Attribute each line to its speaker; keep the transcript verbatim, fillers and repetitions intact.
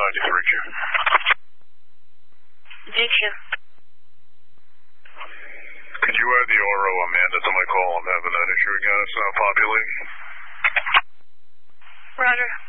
Speaker 1: ninety-three Q.
Speaker 2: D Q.
Speaker 1: Could you add the R O Amanda to my call? I'm having that issue again. It's not populating.
Speaker 2: Roger.